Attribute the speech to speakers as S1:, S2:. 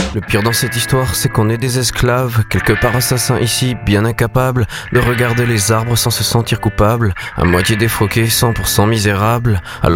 S1: Le pire dans cette histoire, c'est qu'on est des esclaves, quelque part assassins ici, bien incapables de regarder les arbres sans se sentir coupables, à moitié défroqués, 100% misérables. Alors